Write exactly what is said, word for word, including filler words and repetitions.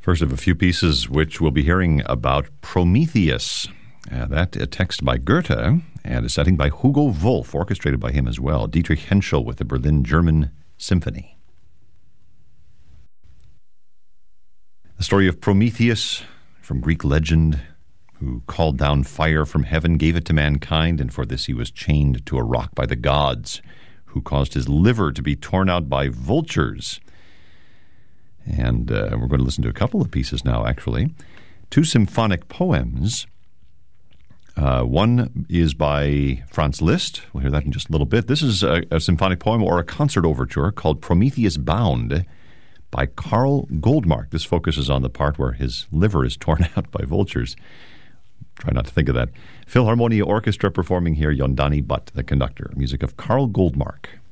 First of a few pieces which we'll be hearing about Prometheus. Uh, that a text by Goethe and a setting by Hugo Wolf, orchestrated by him as well. Dietrich Henschel with the Berlin German Symphony. The story of Prometheus from Greek legend, who called down fire from heaven, gave it to mankind, and for this he was chained to a rock by the gods, who caused his liver to be torn out by vultures. And uh, we're going to listen to a couple of pieces now, actually. Two symphonic poems. Uh, one is by Franz Liszt. We'll hear that in just a little bit. This is a, a symphonic poem or a concert overture called Prometheus Bound by Karl Goldmark. This focuses on the part where his liver is torn out by vultures. Try not to think of that. Philharmonia Orchestra performing here, Yondani Butt, the conductor. Music of Karl Goldmark.